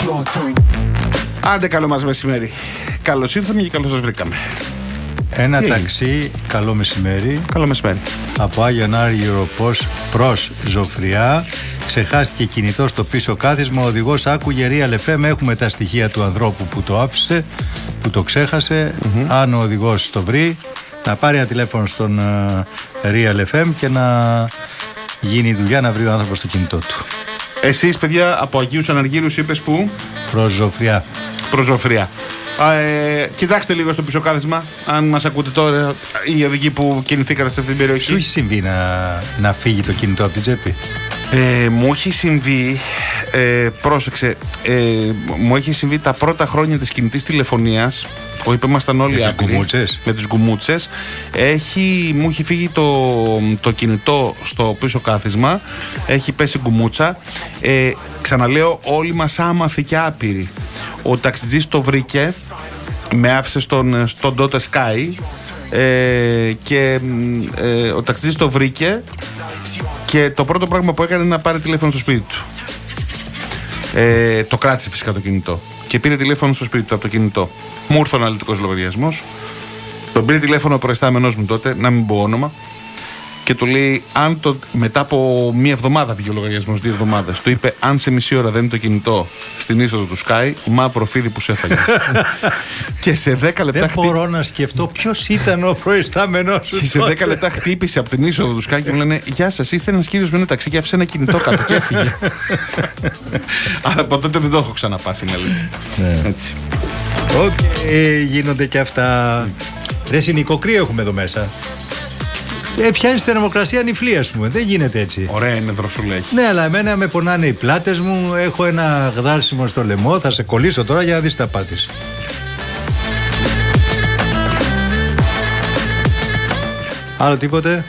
Άντε, καλό μας μεσημέρι. Καλώς ήρθαμε και καλώς σας βρήκαμε. Ένα ταξί, καλό μεσημέρι. Καλό μεσημέρι. Από Άγιον Άργυρο προς Ζωφριά. Ξεχάστηκε κινητό στο πίσω κάθισμα. Ο οδηγός άκουγε Real FM. Έχουμε τα στοιχεία του ανθρώπου που το άφησε, που το ξέχασε. Αν ο οδηγός το βρει, να πάρει ένα τηλέφωνο στον Real FM και να γίνει η δουλειά να βρει ο άνθρωπος το κινητό του. Εσείς, παιδιά, από Αγίους Αναργύρους είπες που? Προς Ζωφριά. Προς Ζωφριά. Κοιτάξτε λίγο στο πισωκάθισμα, αν μας ακούτε τώρα, οι οδηγοί που κινηθήκατε σε αυτήν την περιοχή. Σου έχει συμβεί να φύγει το κινητό από την τσέπη? Μου έχει συμβεί, πρόσεξε, μου έχει συμβεί τα πρώτα χρόνια της κινητής τηλεφωνίας, όπου ήμασταν όλοι άκρη, με τις γκουμούτσες. Μου έχει φύγει το κινητό στο πίσω κάθισμα, έχει πέσει γκουμούτσα. Ξαναλέω, όλοι μας άμαθοι και άπειροι. Ο ταξιτζής το βρήκε, με άφησε στον Dota Sky και ο ταξιτζής το βρήκε και το πρώτο πράγμα που έκανε είναι να πάρει τηλέφωνο στο σπίτι του. Το κράτησε φυσικά το κινητό και πήρε τηλέφωνο στο σπίτι του από το κινητό. Μου ήρθε ο αναλυτικός λογαριασμός. Τον πήρε τηλέφωνο ο προϊστάμενός μου τότε, να μην πω όνομα, και του λέει, μετά από μία εβδομάδα βγήκε ο λογαριασμός, 2 εβδομάδες, του είπε: αν σε μισή ώρα δεν είναι το κινητό στην είσοδο του Sky, μαύρο φίδι που σε έφαγε. Και σε 10 λεπτά. Δεν μπορώ να σκεφτώ ποιος ήταν ο προϊστάμενος σου. Και σε 10 λεπτά χτύπησε από την είσοδο του Sky και μου λένε: γεια σας, ήρθε ένας κύριος με ένα ταξί και άφησε ένα κινητό κάτω και έφυγε. Αλλά από τότε δεν το έχω ξαναπάθει, είναι αλήθεια. Έτσι. Γίνονται και αυτά. Ρε συνοικοκρύο έχουμε εδώ μέσα. Πιάνει τη θερμοκρασία νυφλή, ας πούμε. Δεν γίνεται έτσι. Ωραία είναι, δροσούλα έχει. Ναι, αλλά εμένα με πονάνε οι πλάτες μου. Έχω ένα γδάρσιμο στο λαιμό. Θα σε κολλήσω τώρα για να δεις τα πάθεις. Άλλο τίποτε?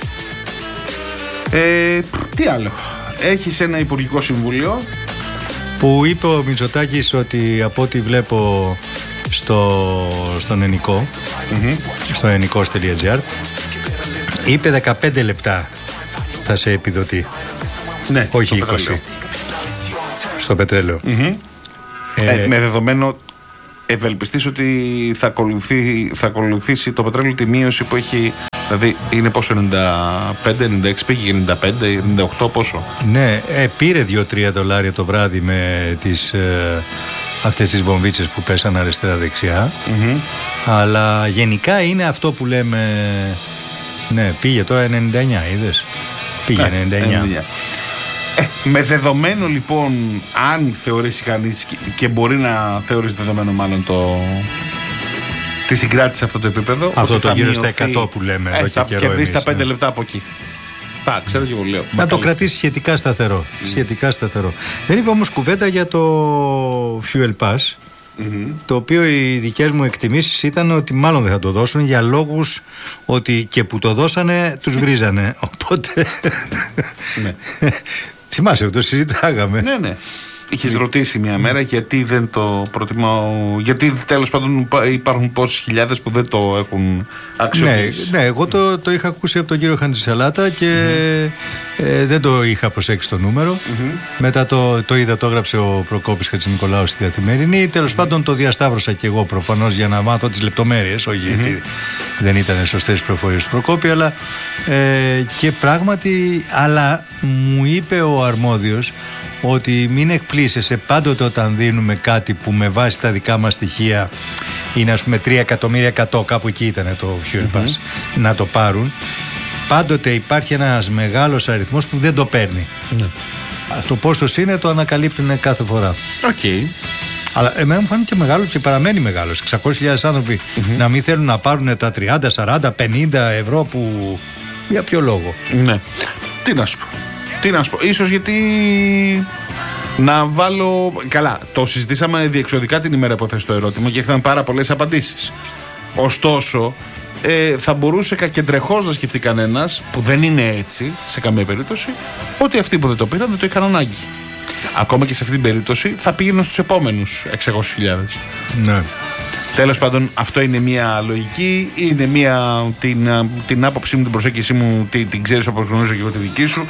Τι άλλο? Έχεις ένα υπουργικό συμβούλιο που είπε ο Μητσοτάκης ότι από ό,τι βλέπω στον ενικό, στο ενικός.gr, είπε 15 λεπτά θα σε επιδοτεί. Ναι, όχι 20 στο πετρέλαιο. Με δεδομένο ευελπιστής ότι θα ακολουθήσει το πετρέλαιο τη μείωση που έχει. Δηλαδή είναι πόσο, 95, 96, πήγε 95, 98, πόσο? Ναι, πήρε 2-3 δολάρια το βράδυ με αυτές τις βομβίτσες που πέσαν αριστερά-δεξιά. Αλλά γενικά είναι αυτό που λέμε. Ναι, πήγε τώρα 99, είδες? Πήγε 99. Με δεδομένο λοιπόν, αν θεωρήσει κανείς, και μπορεί να θεωρήσει δεδομένο μάλλον τη συγκράτηση σε αυτό το επίπεδο, αυτό το γύρω στα 100 που λέμε εδώ και καιρό, θα κερδίσει τα 5 λεπτά από εκεί. Ξέρω και εγώ λέω. Να το κρατήσει σχετικά σταθερό. Σχετικά σταθερό. Δεν είπε όμως κουβέντα για το Fuel Pass, το οποίο οι δικές μου εκτιμήσεις ήταν ότι μάλλον δεν θα το δώσουν, για λόγους ότι και που το δώσανε τους βρίζανε. Οπότε θυμάσαι που το συζητάγαμε. Ναι. Είχες ρωτήσει μια μέρα γιατί δεν το προτιμάω, γιατί τέλος πάντων υπάρχουν πόσες χιλιάδες που δεν το έχουν αξιοποιήσει. Ναι, εγώ το είχα ακούσει από τον κύριο Χαντζησαλάτα και δεν το είχα προσέξει το νούμερο. Μετά το είδα, το έγραψε ο Προκόπης Χατζηνικολάου στη Καθημερινή. Τέλος πάντων το διασταύρωσα και εγώ προφανώς για να μάθω τις λεπτομέρειες, όχι γιατί δεν ήταν σωστές οι πληροφορίες του Προκόπη, αλλά και πράγματι, αλλά μου είπε ο αρμόδιος ότι μην εκπλήσεσαι πάντοτε όταν δίνουμε κάτι που με βάση τα δικά μας στοιχεία είναι, ας πούμε, 3.100.000, κάπου εκεί ήταν το Fuel Pass, να το πάρουν. Πάντοτε υπάρχει ένας μεγάλος αριθμός που δεν το παίρνει. Το πόσος είναι το ανακαλύπτουν κάθε φορά. Αλλά εμένα μου φάνηκε μεγάλο και παραμένει μεγάλος. 600.000 άνθρωποι να μην θέλουν να πάρουν τα 30, 40, 50 ευρώ που... Για ποιο λόγο? Ναι. Τι να σου πω. Ίσως γιατί να βάλω. Καλά, το συζητήσαμε διεξοδικά την ημέρα που έθεσε το ερώτημα και ήρθαν πάρα πολλές απαντήσεις. Ωστόσο, θα μπορούσε κακεντρεχώς να σκεφτεί κανένας, που δεν είναι έτσι σε καμία περίπτωση, ότι αυτοί που δεν το πήραν δεν το είχαν ανάγκη. Ακόμα και σε αυτή την περίπτωση θα πήγαιναν στους επόμενους 600.000. Ναι. Τέλος πάντων, αυτό είναι μια λογική, είναι την άποψή μου, την προσέγγιση μου, την ξέρεις όπως γνωρίζω και εγώ τη δική σου.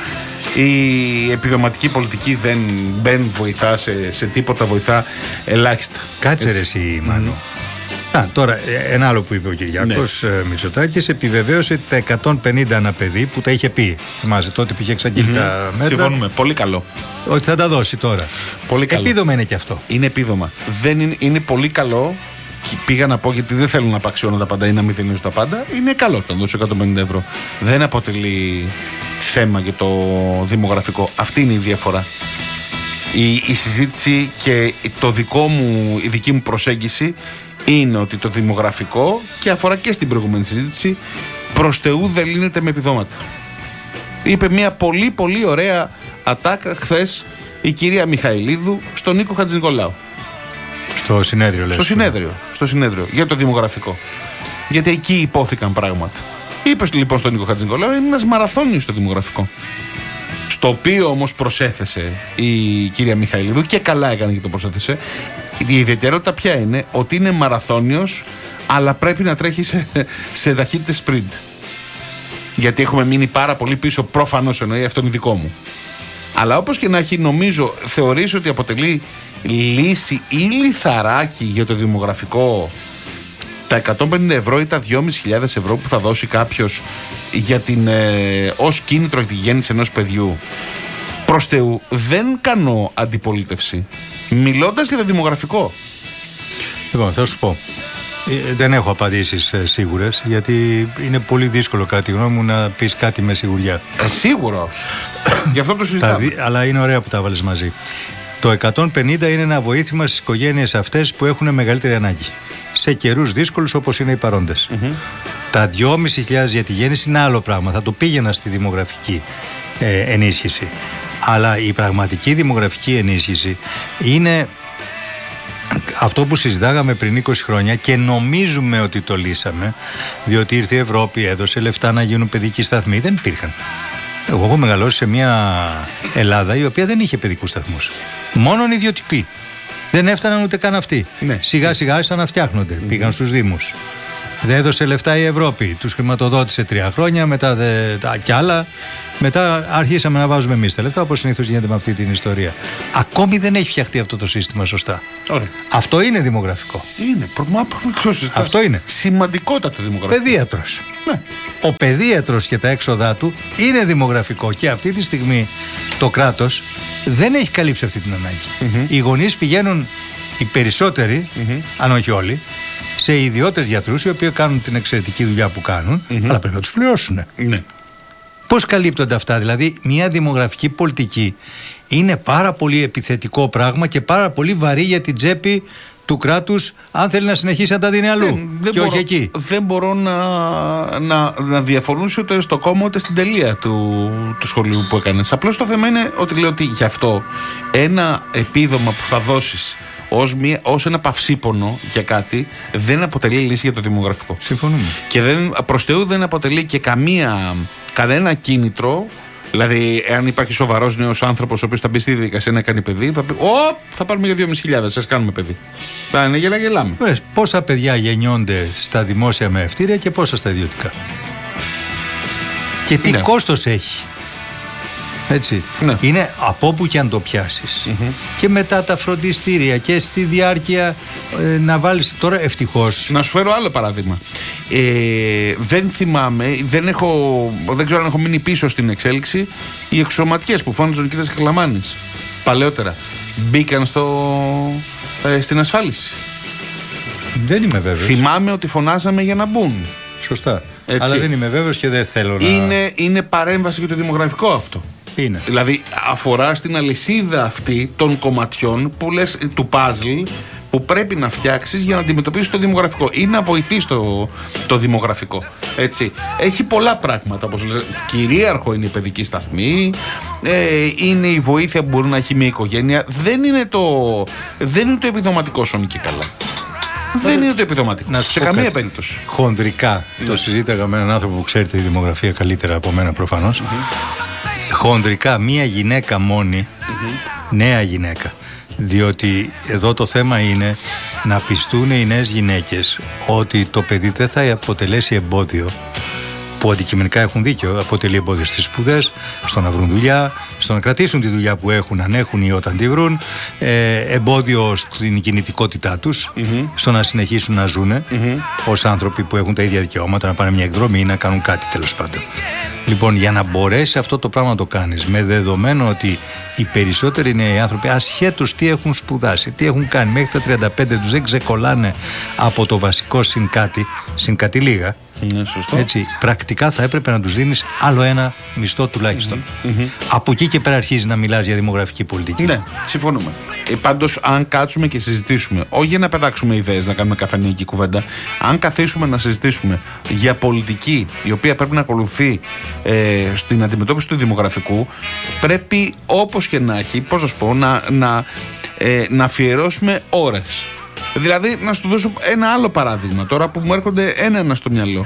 Η επιδοματική πολιτική δεν βοηθά σε τίποτα, βοηθά ελάχιστα. Κάτσε ρε εσύ, Μάνο. Τώρα, ένα άλλο που είπε ο Κυριάκος Μητσοτάκης, επιβεβαίωσε τα 150 ανά παιδί που τα είχε πει. Θυμάσαι τότε που είχε εξαγγείλει τα μέτρα. Συμφωνούμε. Πολύ καλό. Ότι θα τα δώσει τώρα. Πολύ καλό. Επίδομα είναι και αυτό. Είναι επίδομα. Είναι πολύ καλό. Πήγα να πω, γιατί δεν θέλω να απαξιώνω τα πάντα ή να μην δίνω τα πάντα. Είναι καλό το να δώσω 150 ευρώ. Δεν αποτελεί θέμα για το δημογραφικό. Αυτή είναι η διαφορά. Η συζήτηση και η δική μου προσέγγιση είναι ότι το δημογραφικό, και αφορά και στην προηγούμενη συζήτηση, προς Θεού δεν λύνεται με επιδόματα. Είπε μια πολύ πολύ ωραία ατάκα χθες η κυρία Μιχαηλίδου στον Νίκο Χατζηνικολάου. Στο συνέδριο, λες. Στο συνέδριο για το δημογραφικό. Γιατί εκεί υπόθηκαν πράγματα. Είπε λοιπόν στον Νίκο Χατζηνικολάου, είναι ένας μαραθώνιος στο δημογραφικό. Στο οποίο όμως προσέθεσε η κυρία Μιχαηλίδου, και καλά έκανε και το προσέθεσε. Η ιδιαιτερότητα ποια είναι? Ότι είναι μαραθώνιος, αλλά πρέπει να τρέχει σε ταχύτητες sprint. Γιατί έχουμε μείνει πάρα πολύ πίσω, προφανώς εννοεί, αυτό είναι δικό μου. Αλλά όπως και να έχει, νομίζω, θεωρείς ότι αποτελεί λύση ή λιθαράκι για το δημογραφικό τα 150 ευρώ ή τα 2.500 ευρώ που θα δώσει κάποιος για ως κίνητρο για τη γέννηση ενός παιδιού? Προς Θεού, δεν κάνω αντιπολίτευση μιλώντας για το δημογραφικό. Λοιπόν, θα σου πω, δεν έχω απαντήσεις σίγουρες, γιατί είναι πολύ δύσκολο, κατά τη γνώμη μου, να πεις κάτι με σιγουριά. Σίγουρα. Γι' αυτό το συζητάμε. Αλλά είναι ωραία που τα βάλεις μαζί. Το 150 είναι ένα βοήθημα στις οικογένειες αυτές που έχουν μεγαλύτερη ανάγκη, σε καιρούς δύσκολους όπως είναι οι παρόντες. Τα 2.500 για τη γέννηση είναι άλλο πράγμα. Θα το πήγαινα στη δημογραφική ενίσχυση. Αλλά η πραγματική δημογραφική ενίσχυση είναι αυτό που συζητάγαμε πριν 20 χρόνια και νομίζουμε ότι το λύσαμε, διότι ήρθε η Ευρώπη, έδωσε λεφτά να γίνουν παιδικοί σταθμοί. Δεν υπήρχαν. Εγώ έχω μεγαλώσει σε μια Ελλάδα η οποία δεν είχε παιδικούς σταθμούς. Μόνον ιδιωτικοί. Δεν έφταναν ούτε καν αυτοί. Ναι. Σιγά σιγά άρχισαν να φτιάχνονται. Πήγαν στους Δήμους. Δεν έδωσε λεφτά η Ευρώπη. Τους χρηματοδότησε 3 χρόνια, μετά κι άλλα. Μετά αρχίσαμε να βάζουμε εμείς τα λεφτά, όπως συνήθως γίνεται με αυτή την ιστορία. Ακόμη δεν έχει φτιαχτεί αυτό το σύστημα σωστά. Ωραία. Αυτό είναι δημογραφικό. Είναι. Αυτό είναι. Σημαντικότατο δημογραφικό. Παιδίατρος. Ναι. Ο παιδίατρος και τα έξοδά του είναι δημογραφικό, και αυτή τη στιγμή το κράτος δεν έχει καλύψει αυτή την ανάγκη. Οι γονείς πηγαίνουν, οι περισσότεροι, αν όχι όλοι, σε ιδιώτες γιατρούς, οι οποίοι κάνουν την εξαιρετική δουλειά που κάνουν, αλλά πρέπει να τους πληρώσουν. Ναι. Πώς καλύπτονται αυτά? Δηλαδή, μια δημογραφική πολιτική είναι πάρα πολύ επιθετικό πράγμα και πάρα πολύ βαρύ για την τσέπη του κράτους, αν θέλει να συνεχίσει να τα δίνει αλλού και όχι εκεί. Δεν μπορώ να διαφωνήσω ούτε στο κόμμα ούτε στην τελεία του σχολείου που έκανες. Απλώς το θέμα είναι ότι λέω ότι γι' αυτό ένα επίδομα που θα δώσεις ως ένα παυσίπονο για κάτι δεν αποτελεί λύση για το δημογραφικό. Συμφωνούμε. Και προς Θεού δεν αποτελεί και κανένα κίνητρο. Δηλαδή, εάν υπάρχει σοβαρός νέος άνθρωπος ο οποίος θα μπει στη διαδικασία να κάνει παιδί, θα πει: θα πάρουμε για 2.500, σας κάνουμε παιδί. Θα είναι για να γελάμε. Πόσα παιδιά γεννιόνται στα δημόσια με ευτήρια και πόσα στα ιδιωτικά? Και τι κόστος έχει? Έτσι. Ναι. Είναι από όπου και αν το πιάσεις. Και μετά τα φροντιστήρια και στη διάρκεια να βάλεις. Τώρα ευτυχώς. Να σου φέρω άλλο παράδειγμα. Δεν θυμάμαι, δεν ξέρω αν έχω μείνει πίσω στην εξέλιξη. Οι εξωματικές που φώναζαν ο Νικήτας Χεκλαμάνης παλαιότερα μπήκαν στην ασφάλιση. Δεν είμαι βέβαιος. Θυμάμαι ότι φωνάζαμε για να μπουν. Σωστά. Έτσι. Αλλά δεν είμαι βέβαιος και δεν θέλω να. Είναι παρέμβαση για το δημογραφικό αυτό. Είναι. Δηλαδή αφορά στην αλυσίδα αυτή των κομματιών που λες, του παζλ, που πρέπει να φτιάξεις για να αντιμετωπίσεις το δημογραφικό ή να βοηθείς το δημογραφικό. Έτσι. Έχει πολλά πράγματα, όπως λες. Κυρίαρχο είναι η παιδική σταθμή, είναι η βοήθεια που μπορεί να έχει μια οικογένεια. Δεν είναι το επιδοματικό σώνει και καλά. Δεν είναι το επιδοματικό. Σε καμία περίπτωση. Χονδρικά. Το συζήταγα με έναν άνθρωπο που ξέρει τη δημογραφία καλύτερα από μένα προφανώς. Χονδρικά, μία γυναίκα μόνη, νέα γυναίκα. Διότι εδώ το θέμα είναι να πιστούν οι νέες γυναίκες ότι το παιδί δεν θα αποτελέσει εμπόδιο, που αντικειμενικά έχουν δίκιο, αποτελεί εμπόδιο στις σπουδές, στο να βρουν δουλειά, στο να κρατήσουν τη δουλειά που έχουν, αν έχουν ή όταν τη βρουν, εμπόδιο στην κινητικότητά τους, στο να συνεχίσουν να ζουν ως άνθρωποι που έχουν τα ίδια δικαιώματα, να πάνε μια εκδρομή ή να κάνουν κάτι τέλος πάντων. Λοιπόν, για να μπορέσει αυτό το πράγμα να το κάνεις, με δεδομένο ότι οι περισσότεροι νέοι άνθρωποι, ασχέτως τι έχουν σπουδάσει, τι έχουν κάνει, μέχρι τα 35 τους δεν ξεκολλάνε από το βασικό συν κάτι λίγα. Ναι, σωστό. Έτσι, πρακτικά θα έπρεπε να τους δίνεις άλλο ένα μισθό τουλάχιστον. Από εκεί και πέρα αρχίζει να μιλάς για δημογραφική πολιτική. Ναι, συμφωνούμε. Πάντως, αν κάτσουμε και συζητήσουμε, όχι για να πετάξουμε ιδέες, να κάνουμε καφενειακή κουβέντα, αν καθίσουμε να συζητήσουμε για πολιτική η οποία πρέπει να ακολουθεί στην αντιμετώπιση του δημογραφικού, πρέπει όπως και να έχει, πώς να σου πω, να αφιερώσουμε ώρες. Δηλαδή, να σου δώσω ένα άλλο παράδειγμα τώρα που μου έρχονται ένα στο μυαλό.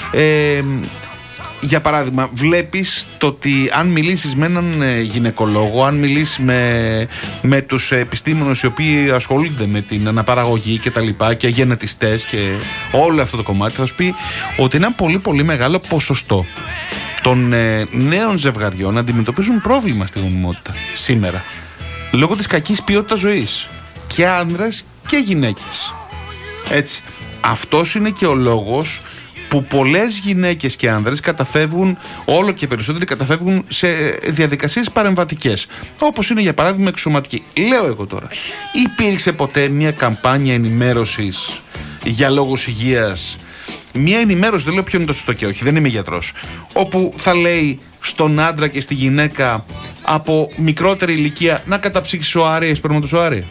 Για παράδειγμα, βλέπεις το ότι αν μιλήσεις με έναν γυναικολόγο, αν μιλήσεις με τους επιστήμονες οι οποίοι ασχολούνται με την αναπαραγωγή και τα λοιπά και γενετιστές και όλο αυτό το κομμάτι, θα σου πει ότι ένα πολύ πολύ μεγάλο ποσοστό των νέων ζευγαριών αντιμετωπίζουν πρόβλημα στη γονιμότητα σήμερα λόγω της κακής ποιότητας ζωής, και άνδρες και γυναίκες. Έτσι. Αυτός είναι και ο λόγος που πολλές γυναίκες και άνδρες καταφεύγουν, όλο και περισσότεροι καταφεύγουν σε διαδικασίες παρεμβατικές, όπως είναι για παράδειγμα εξωματική. Λέω εγώ τώρα, υπήρξε ποτέ μια καμπάνια ενημέρωσης για λόγους υγείας, μια ενημέρωση, δεν λέω ποιο είναι το σωστό και όχι, δεν είμαι γιατρός, όπου θα λέει στον άντρα και στη γυναίκα από μικρότερη ηλικία να καταψύξει σοάρια ή σπερματοσοάρια?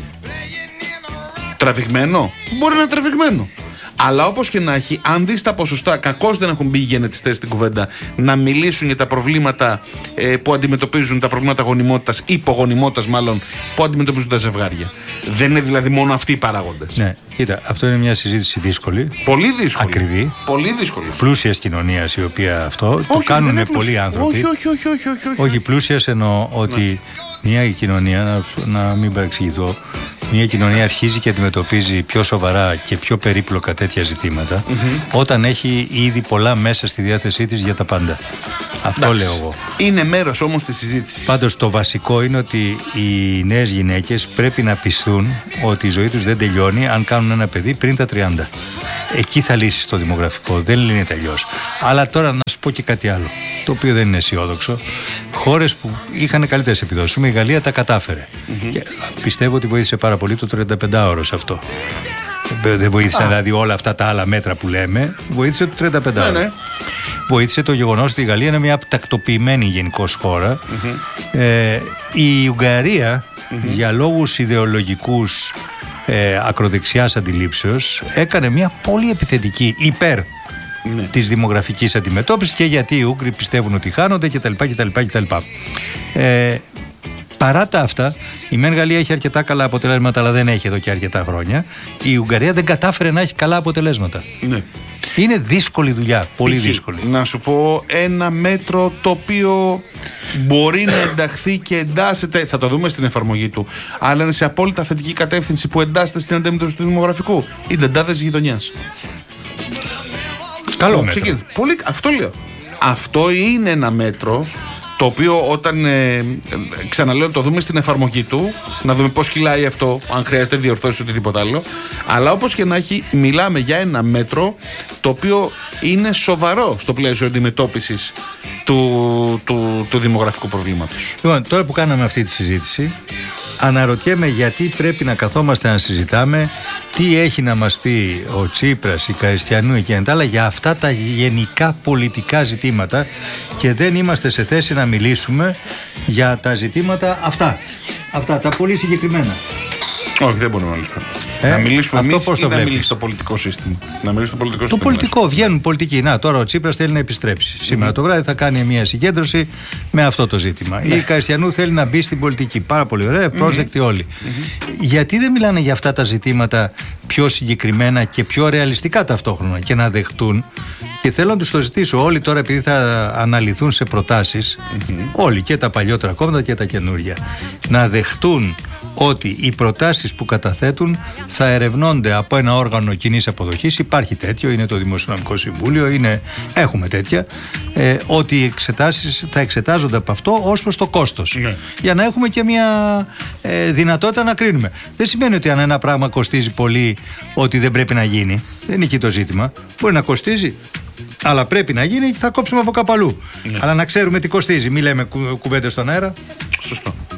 Τραβηγμένο? Μπορεί να είναι τραβηγμένο. Αλλά όπως και να έχει, αν δεις τα ποσοστά, κακώς δεν έχουν μπει οι γενετιστές στην κουβέντα να μιλήσουν για τα προβλήματα που αντιμετωπίζουν, τα προβλήματα γονιμότητας, υπογονιμότητας μάλλον, που αντιμετωπίζουν τα ζευγάρια. Δεν είναι δηλαδή μόνο αυτοί οι παράγοντες. Ναι, κοίτα, αυτό είναι μια συζήτηση δύσκολη. Πολύ δύσκολη. Ακριβή. Πολύ δύσκολη. Πλούσιας κοινωνίας η οποία αυτό το κάνουν πολλοί άνθρωποι. Όχι, πλούσιας εννοώ ότι μια κοινωνία, να μην παρεξηγηθώ, μια κοινωνία αρχίζει και αντιμετωπίζει πιο σοβαρά και πιο περίπλοκα τέτοια ζητήματα όταν έχει ήδη πολλά μέσα στη διάθεσή της για τα πάντα. Αυτό λέω εγώ. Είναι μέρος όμως της συζήτησης. Πάντως το βασικό είναι ότι οι νέες γυναίκες πρέπει να πιστούν ότι η ζωή τους δεν τελειώνει αν κάνουν ένα παιδί πριν τα 30. Εκεί θα λύσει το δημογραφικό, δεν λύνεται αλλιώς. Αλλά τώρα να σου πω και κάτι άλλο, το οποίο δεν είναι αισιόδοξο. Χώρες που είχαν καλύτερες επιδόσεις, η Γαλλία τα κατάφερε. Και πιστεύω ότι βοήθησε πάρα πολύ το 35ωρο σε αυτό. Δεν βοήθησε δηλαδή όλα αυτά τα άλλα μέτρα που λέμε, βοήθησε το 35ωρο. Ναι. Βοήθησε το γεγονός ότι η Γαλλία είναι μια τακτοποιημένη γενικώς χώρα. Η Ουγγαρία, για λόγους ιδεολογικούς ακροδεξιάς αντιλήψεως, έκανε μια πολύ επιθετική υπέρ της δημογραφικής αντιμετώπισης, και γιατί οι Ούγγροι πιστεύουν ότι χάνονται κτλ. Παρά τα αυτά, η μεν Γαλλία έχει αρκετά καλά αποτελέσματα, αλλά δεν έχει εδώ και αρκετά χρόνια. Η Ουγγαρία δεν κατάφερε να έχει καλά αποτελέσματα. Ναι. Είναι δύσκολη δουλειά, πολύ δύσκολη. Να σου πω ένα μέτρο το οποίο μπορεί να ενταχθεί και εντάσσεται, θα το δούμε στην εφαρμογή του, αλλά είναι σε απόλυτα θετική κατεύθυνση, που εντάσσεται στην αντιμετώπιση του δημογραφικού. Οι ντεντάδες γειτονιάς. Καλό μέτρο. Πολύ, αυτό λέω. Αυτό είναι ένα μέτρο το οποίο όταν ξαναλέω το δούμε στην εφαρμογή του, να δούμε πώς κυλάει αυτό, αν χρειάζεται διορθώσει οτιδήποτε άλλο. Αλλά όπως και να έχει, μιλάμε για ένα μέτρο το οποίο είναι σοβαρό στο πλαίσιο αντιμετώπισης του δημογραφικού προβλήματος. Λοιπόν, τώρα που κάναμε αυτή τη συζήτηση, αναρωτιέμαι γιατί πρέπει να καθόμαστε να συζητάμε τι έχει να μας πει ο Τσίπρας, η Καριστιανού και τα άλλα για αυτά τα γενικά πολιτικά ζητήματα, και δεν είμαστε σε θέση να μιλήσουμε για τα ζητήματα αυτά τα πολύ συγκεκριμένα. Όχι, δεν μπορούμε να μιλήσουμε. Να μιλήσουμε εμείς ή να μιλήσει το πολιτικό σύστημα? Να μιλήσει το πολιτικό σύστημα. Το πολιτικό, βγαίνουν πολιτικοί. Να, τώρα ο Τσίπρας θέλει να επιστρέψει. Σήμερα το βράδυ θα κάνει μια συγκέντρωση με αυτό το ζήτημα. Η Καριστιανού θέλει να μπει στην πολιτική. Πάρα πολύ ωραία, πρόσδεκτοι όλοι. Γιατί δεν μιλάνε για αυτά τα ζητήματα πιο συγκεκριμένα και πιο ρεαλιστικά ταυτόχρονα, και να δεχτούν? Και θέλω να τους το ζητήσω όλοι τώρα, επειδή θα αναλυθούν σε προτάσεις, όλοι, και τα παλιότερα κόμματα και τα καινούργια, να δεχτούν ότι οι προτάσεις που καταθέτουν θα ερευνώνται από ένα όργανο κοινής αποδοχής. Υπάρχει τέτοιο, είναι το Δημοσιονομικό Συμβούλιο, έχουμε τέτοια, ότι οι εξετάσεις θα εξετάζονται από αυτό ως προς το κόστος. Ναι. Για να έχουμε και μια δυνατότητα να κρίνουμε. Δεν σημαίνει ότι αν ένα πράγμα κοστίζει πολύ ότι δεν πρέπει να γίνει. Δεν είναι εκεί το ζήτημα. Μπορεί να κοστίζει, αλλά πρέπει να γίνει και θα κόψουμε από κάπου αλλού. Ναι. Αλλά να ξέρουμε τι κοστίζει. Μην λέμε κουβέντες στον αέρα. Σωστό.